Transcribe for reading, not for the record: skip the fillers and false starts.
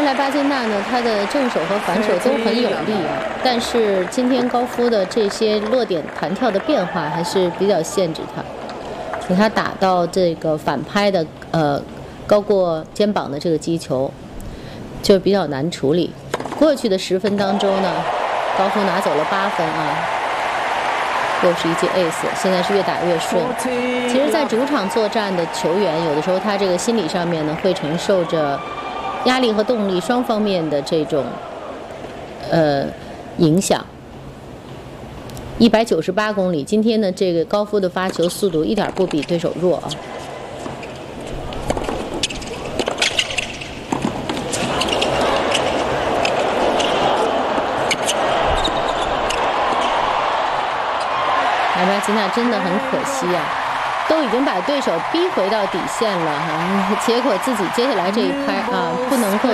才巴金娜呢，他的正手和反手都很有力啊，但是今天高夫的这些落点弹跳的变化还是比较限制他，给他打到这个反拍的高过肩膀的这个击球，就比较难处理。过去的10分当中呢，高夫拿走了8分啊，又是一记 ace， 现在是越打越顺。其实，在主场作战的球员，有的时候他这个心理上面呢，会承受着压力和动力双方面的这种影响。198公里，今天的这个高夫的发球速度一点不比对手弱啊。巴金娜真的很可惜啊，都已经把对手逼回到底线了哈，结果自己接下来这一拍啊，不能够